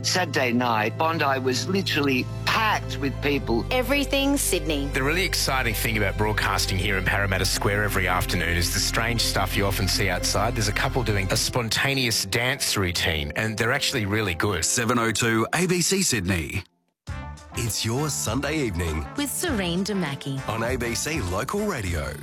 Saturday night, Bondi was literally packed with people. Everything Sydney. The really exciting thing about broadcasting here in Parramatta Square every afternoon is the strange stuff you often see outside. There's a couple doing a spontaneous dance routine, and they're actually really good. 702 ABC Sydney. It's your Sunday evening With Serene Damaki. on ABC Local Radio.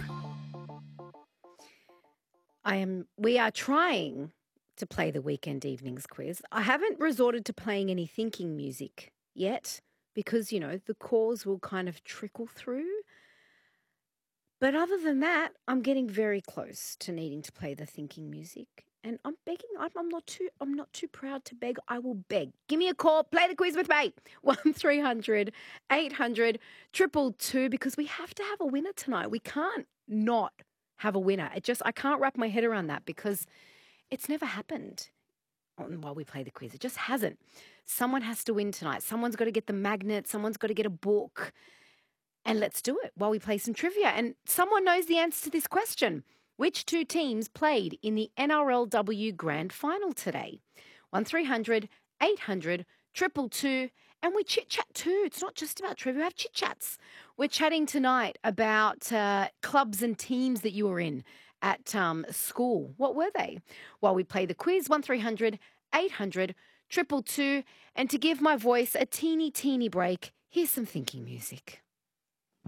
We are trying to play the weekend evenings quiz. I haven't resorted to playing any thinking music yet because, you know, the calls will kind of trickle through. But other than that, I'm getting very close to needing to play the thinking music. And I'm begging. I'm not too proud to beg. I will beg. Give me a call. Play the quiz with me. 1300 800 222 because we have to have a winner tonight. We can't not have a winner. I can't wrap my head around that because it's never happened while we play the quiz. It just hasn't. Someone has to win tonight. Someone's got to get the magnet. Someone's got to get a book. And let's do it while we play some trivia. And someone knows the answer to this question. Which two teams played in the NRLW Grand Final today? 1300 800 222. And we chit-chat too. It's not just about trivia. We have chit-chats. We're chatting tonight about clubs and teams that you were in at school. What were they? While we play the quiz, 1300 800 222. And to give my voice a teeny break, here's some thinking music.